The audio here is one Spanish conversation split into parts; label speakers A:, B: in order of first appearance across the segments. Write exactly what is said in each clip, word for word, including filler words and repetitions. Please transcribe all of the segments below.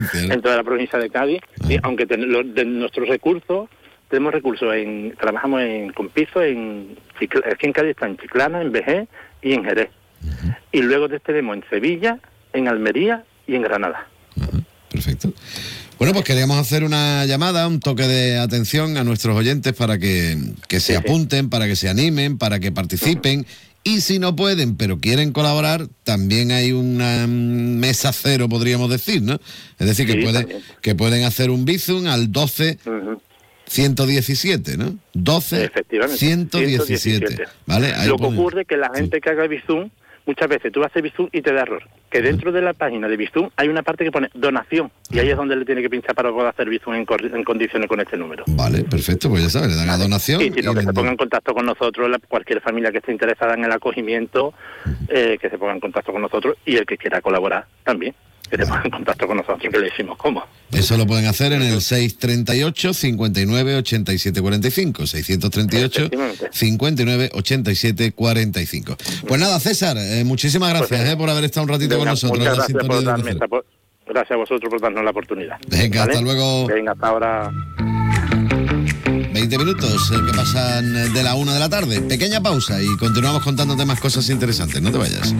A: en toda la provincia de Cádiz, y aunque ten, lo, de nuestros recursos, tenemos recursos, en trabajamos en, con pisos, en, aquí en Cádiz está en Chiclana, en Vejer y en Jerez. Uh-huh. Y luego tenemos en Sevilla, en Almería y en Granada.
B: Uh-huh. Perfecto. Bueno, pues queríamos hacer una llamada, un toque de atención a nuestros oyentes para que, que se sí, apunten, sí. para que se animen, para que participen. Uh-huh. Y si no pueden, pero quieren colaborar, también hay una mesa cero, podríamos decir, ¿no? Es decir, que, sí, puede, que pueden hacer un Bizum al doce ciento diecisiete, ¿no? doce ciento diecisiete, ¿vale? Ahí
A: Lo que
B: pueden...
A: ocurre es que la gente sí. que haga Bizum, muchas veces tú haces Bizum y te da error. Que dentro de la página de Bizum hay una parte que pone donación, y ahí es donde le tiene que pinchar para poder hacer Bizum en, en condiciones con este número.
B: Vale, perfecto, pues ya sabes, le dan a donación.
A: Y si no,
B: y
A: que
B: le...
A: se ponga en contacto con nosotros, la, cualquier familia que esté interesada en el acogimiento, eh, que se ponga en contacto con nosotros, y el que quiera colaborar también, que se ponga en contacto con nosotros, que le decimos cómo.
B: Eso lo pueden hacer en el seis treinta y ocho, cincuenta y nueve, ochenta y siete cuarenta y cinco, seiscientos treinta y ocho, cincuenta y nueve, ochenta y siete cuarenta y cinco. Pues nada, César, eh, muchísimas gracias pues, eh, por haber estado un ratito venga, con nosotros.
A: Muchas gracias, por darme esta, por, gracias a vosotros por darnos la oportunidad.
B: Venga,
A: ¿vale?
B: Hasta luego.
A: Venga, hasta ahora.
B: veinte minutos eh, que pasan de la una de la tarde. Pequeña pausa y continuamos contándote más cosas interesantes. No te vayas.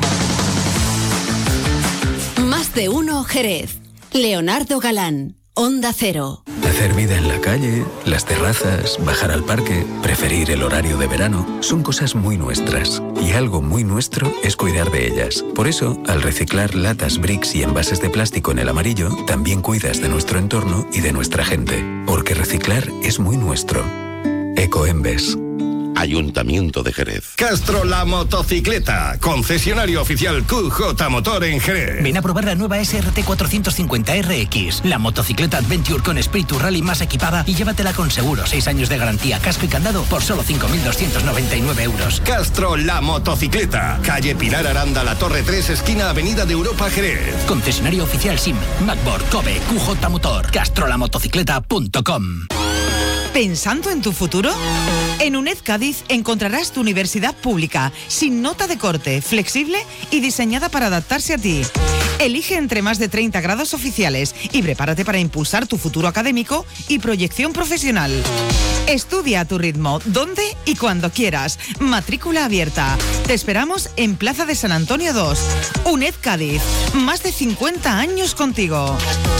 C: Más de uno Jerez. Leonardo Galán, Onda Cero.
D: Hacer vida en la calle, las terrazas, bajar al parque, preferir el horario de verano, son cosas muy nuestras. Y algo muy nuestro es cuidar de ellas. Por eso, al reciclar latas, bricks y envases de plástico en el amarillo, también cuidas de nuestro entorno y de nuestra gente. Porque reciclar es muy nuestro. Ecoembes.
E: Ayuntamiento de Jerez.
F: Castro la motocicleta, concesionario oficial Q J Motor en Jerez.
G: Ven a probar la nueva S R T cuatrocientos cincuenta R X, la motocicleta Adventure con espíritu rally más equipada, y llévatela con seguro, seis años de garantía, casco y candado por solo cinco mil doscientos noventa y nueve euros.
F: Castro la motocicleta, calle Pilar Aranda, La Torre tres, esquina Avenida de Europa, Jerez.
G: Concesionario oficial SIM, Macbor, Kobe, Q J Motor, castrolamotocicleta punto com.
H: ¿Pensando en tu futuro? En UNED Cádiz encontrarás tu universidad pública, sin nota de corte, flexible y diseñada para adaptarse a ti. Elige entre más de treinta grados oficiales y prepárate para impulsar tu futuro académico y proyección profesional. Estudia a tu ritmo, donde y cuando quieras. Matrícula abierta. Te esperamos en Plaza de San Antonio dos. UNED Cádiz. Más de cincuenta años contigo.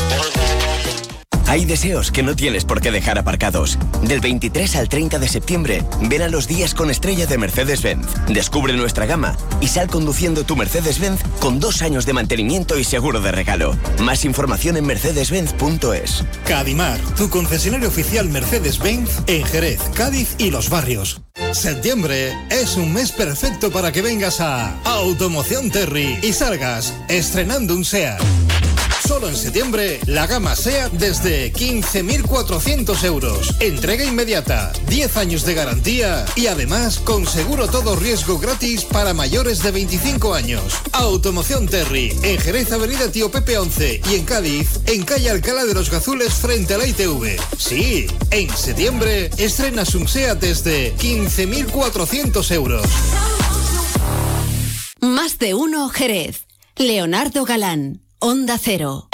I: Hay deseos que no tienes por qué dejar aparcados. Del veintitrés al treinta de septiembre, ven a los días con estrella de Mercedes-Benz. Descubre nuestra gama y sal conduciendo tu Mercedes-Benz con dos años de mantenimiento y seguro de regalo. Más información en mercedes benz punto es.
J: Cadimar, tu concesionario oficial Mercedes-Benz en Jerez, Cádiz y Los Barrios. Septiembre es un mes perfecto para que vengas a Automoción Terry y salgas estrenando un SEAT. Solo en septiembre, la gama SEAT desde quince mil cuatrocientos euros. Entrega inmediata, diez años de garantía y además con seguro todo riesgo gratis para mayores de veinticinco años. Automoción Terry, en Jerez, Avenida Tío Pepe once, y en Cádiz, en calle Alcalá de los Gazules frente a la I T V. Sí, en septiembre estrenas un SEAT desde quince mil cuatrocientos euros.
C: Más de uno Jerez. Leonardo Galán, Onda Cero.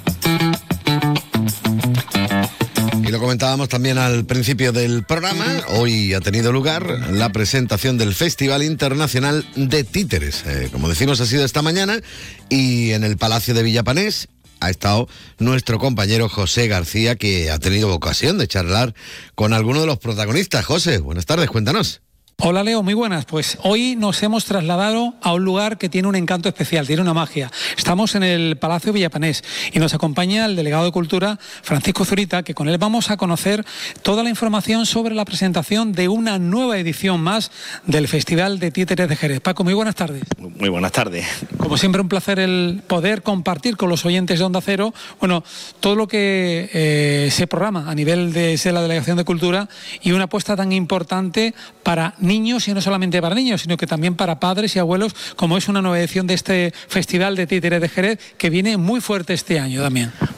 B: Y lo comentábamos también al principio del programa. Hoy ha tenido lugar la presentación del Festival Internacional de Títeres. Eh, como decimos, ha sido esta mañana, y en el Palacio de Villapanés ha estado nuestro compañero José García, que ha tenido ocasión de charlar con alguno de los protagonistas. José, buenas tardes, cuéntanos.
K: Hola Leo, muy buenas. Pues hoy nos hemos trasladado a un lugar que tiene un encanto especial, tiene una magia. Estamos en el Palacio Villapanés y nos acompaña el delegado de Cultura, Francisco Zurita, que con él vamos a conocer toda la información sobre la presentación de una nueva edición más del Festival de Títeres de Jerez. Paco, muy buenas tardes.
L: Muy buenas tardes.
K: Como siempre, un placer el poder compartir con los oyentes de Onda Cero, bueno, todo lo que eh, se programa a nivel de, de la Delegación de Cultura, y una apuesta tan importante para niños, y no solamente para niños, sino que también para padres y abuelos, como es una nueva edición de este Festival de Títeres de Jerez, que viene muy fuerte este año también.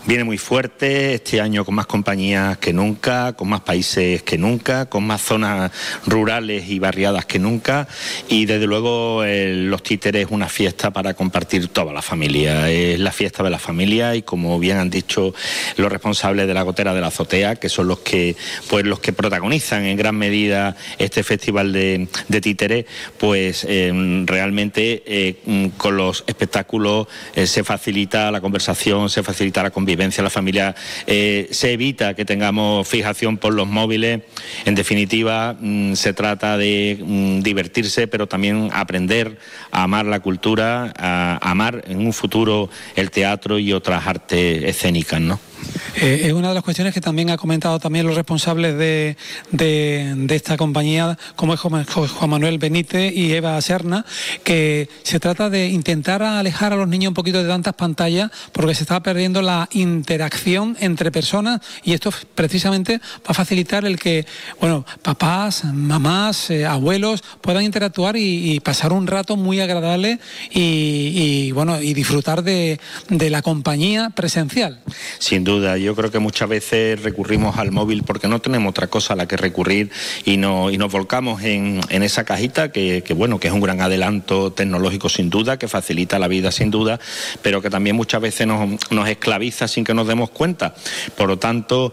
L: viene muy fuerte, este año con más compañías que nunca, con más países que nunca, con más zonas rurales y barriadas que nunca, y desde luego eh, los títeres es una fiesta para compartir toda la familia, es la fiesta de la familia, y como bien han dicho los responsables de la Gotera de la Azotea, que son los que pues los que protagonizan en gran medida este festival de, de títeres, pues eh, realmente eh, con los espectáculos eh, se facilita la conversación, se facilita la convivencia, la familia, eh, se evita que tengamos fijación por los móviles. En definitiva, mmm, se trata de mmm, divertirse, pero también aprender a amar la cultura, a amar en un futuro el teatro y otras artes escénicas, ¿no?
K: Eh, es una de las cuestiones que también ha comentado también los responsables de, de, de esta compañía, como es Juan Manuel Benítez y Eva Serna, que se trata de intentar alejar a los niños un poquito de tantas pantallas, porque se está perdiendo la interacción entre personas, y esto precisamente va a facilitar el que, bueno, papás, mamás, eh, abuelos puedan interactuar y, y pasar un rato muy agradable y, y bueno, y disfrutar de, de la compañía presencial.
L: Sin duda, yo creo que muchas veces recurrimos al móvil porque no tenemos otra cosa a la que recurrir, y, no, y nos volcamos en, en esa cajita que, que, bueno, que es un gran adelanto tecnológico sin duda, que facilita la vida sin duda, pero que también muchas veces nos, nos esclaviza sin que nos demos cuenta. Por lo tanto,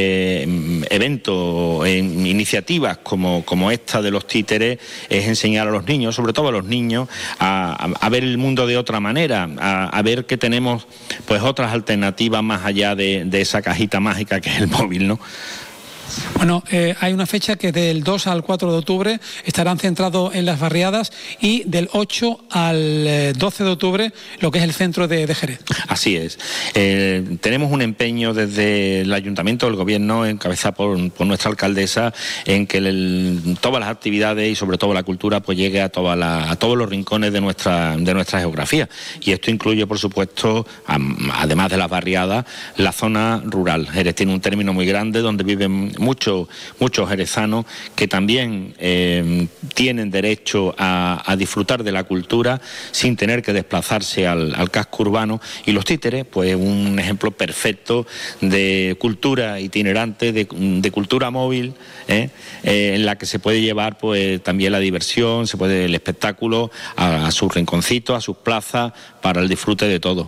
L: eh, eventos, eh, iniciativas como, como esta de los títeres es enseñar a los niños, sobre todo a los niños, a, a, a ver el mundo de otra manera, a, a ver que tenemos pues otras alternativas más allá de De, de esa cajita mágica que es el móvil, ¿no?
K: Bueno, eh, hay una fecha que del dos al cuatro de octubre estarán centrados en las barriadas, y del ocho al doce de octubre lo que es el centro de, de Jerez.
L: Así es. Eh, tenemos un empeño desde el Ayuntamiento, el Gobierno, encabezado por, por nuestra alcaldesa, en que el, todas las actividades y sobre todo la cultura pues llegue a, toda la, a todos los rincones de nuestra, de nuestra geografía. Y esto incluye, por supuesto, a, además de las barriadas, la zona rural. Jerez tiene un término muy grande donde viven muchos muchos jerezanos que también eh, tienen derecho a, a disfrutar de la cultura sin tener que desplazarse al, al casco urbano, y los títeres, pues un ejemplo perfecto de cultura itinerante, de, de cultura móvil, ¿eh? Eh, en la que se puede llevar pues también la diversión, se puede el espectáculo a, a sus rinconcitos, a sus plazas, para el disfrute de todo.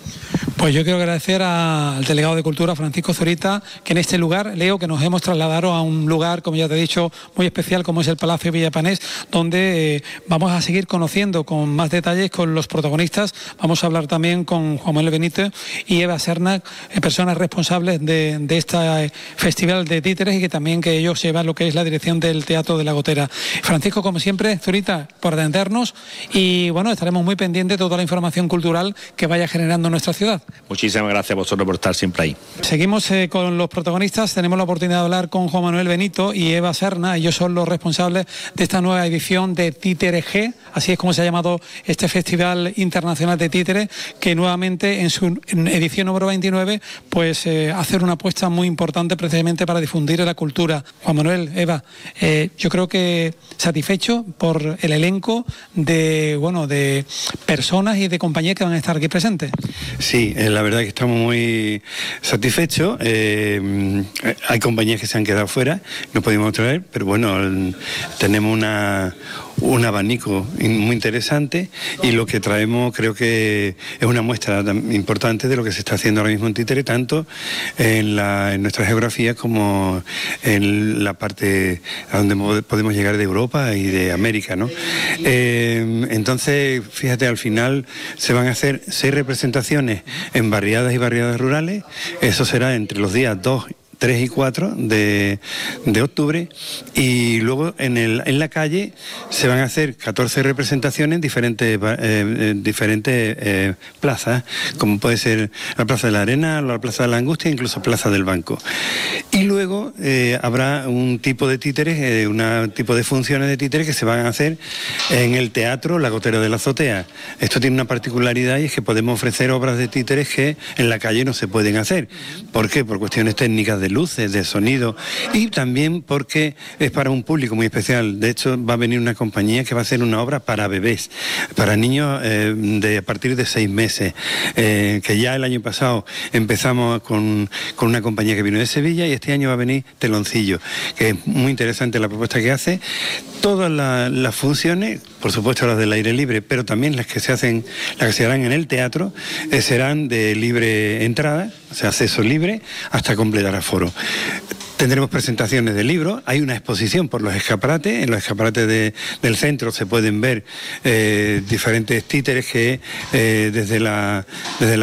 K: Pues yo quiero agradecer a, al delegado de Cultura, Francisco Zurita, que en este lugar, Leo, que nos hemos trasladado a un lugar, como ya te he dicho, muy especial, como es el Palacio Villapanés, donde eh, vamos a seguir conociendo con más detalles con los protagonistas. Vamos a hablar también con Juan Manuel Benítez y Eva Serna, eh, personas responsables de, de este festival de títeres, y que también que ellos llevan lo que es la dirección del Teatro de la Gotera. Francisco, como siempre, Zurita, por atendernos, y bueno, estaremos muy pendientes de toda la información cultural que vaya generando nuestra ciudad.
L: Muchísimas gracias a vosotros por estar siempre ahí.
K: Seguimos eh, con los protagonistas. Tenemos la oportunidad de hablar con Juan Manuel Benito y Eva Serna. Ellos son los responsables de esta nueva edición de Títere G, así es como se ha llamado este Festival Internacional de Títeres, que nuevamente en su en edición número veintinueve pues eh, hacer una apuesta muy importante precisamente para difundir la cultura. Juan Manuel, Eva, eh, yo creo que satisfecho por el elenco de, bueno, de personas y de compañías que van a estar aquí presentes.
M: Sí, eh, la verdad que estamos muy satisfechos. Eh, hay compañías que se han quedado fuera, no pudimos traer, pero bueno, el, tenemos una, un abanico muy interesante, y lo que traemos creo que es una muestra importante de lo que se está haciendo ahora mismo en Títere, tanto en, la, en nuestra geografía como en la parte a donde podemos llegar de Europa y de América, ¿no? Eh, entonces, fíjate, al final se van a hacer seis representaciones en barriadas y barriadas rurales. Eso será entre los días dos, tres y cuatro de, de octubre, y luego en, el, en la calle se van a hacer catorce representaciones en diferentes, eh, diferentes eh, plazas, como puede ser la Plaza de la Arena, la Plaza de la Angustia, incluso Plaza del Banco. Y luego eh, habrá un tipo de títeres, eh, un tipo de funciones de títeres que se van a hacer en el Teatro La Gotera de la Azotea. Esto tiene una particularidad, y es que podemos ofrecer obras de títeres que en la calle no se pueden hacer. ¿Por qué? Por cuestiones técnicas del de luces, de sonido, y también porque es para un público muy especial. De hecho, va a venir una compañía que va a hacer una obra para bebés, para niños eh, de a partir de seis meses, eh, que ya el año pasado empezamos con, con una compañía que vino de Sevilla, y este año va a venir Teloncillo, que es muy interesante la propuesta que hace. Todas la, las funciones, por supuesto las del aire libre, pero también las que se hacen, las que se harán en el teatro, eh, serán de libre entrada, o sea, acceso libre, hasta completar aforo. Tendremos presentaciones de libros, hay una exposición por los escaparates, en los escaparates de, del centro se pueden ver eh, diferentes títeres que eh, desde la... Desde la